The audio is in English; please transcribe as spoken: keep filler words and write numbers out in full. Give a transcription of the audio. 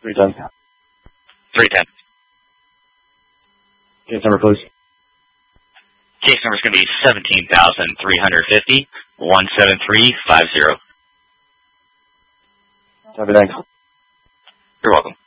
three ten. three ten. Case number, please. Case number is going to be seventeen thousand three hundred fifty, one seven three five zero. Copy, thanks. You're welcome.